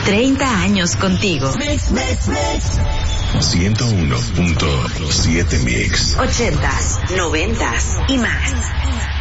30 años contigo. 101.7 Mix. 80s, 90s y más.